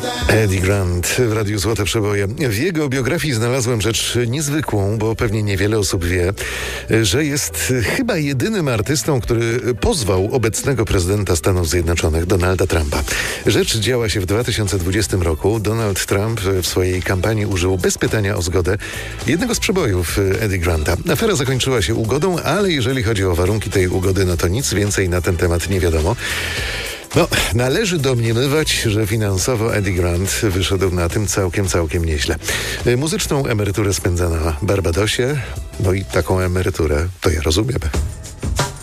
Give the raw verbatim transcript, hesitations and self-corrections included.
Eddie Grant w Radiu Złote Przeboje. W jego biografii znalazłem rzecz niezwykłą, bo pewnie niewiele osób wie, że jest chyba jedynym artystą, który pozwał obecnego prezydenta Stanów Zjednoczonych, Donalda Trumpa. Rzecz działa się w dwa tysiące dwudziestym roku. Donald Trump w swojej kampanii użył bez pytania o zgodę jednego z przebojów Eddie Granta. Afera zakończyła się ugodą, ale jeżeli chodzi o warunki tej ugody, no to nic więcej na ten temat nie wiadomo. No, należy domniemywać, że finansowo Eddie Grant wyszedł na tym całkiem, całkiem nieźle. Muzyczną emeryturę spędza na Barbadosie, no i taką emeryturę to ja rozumiem.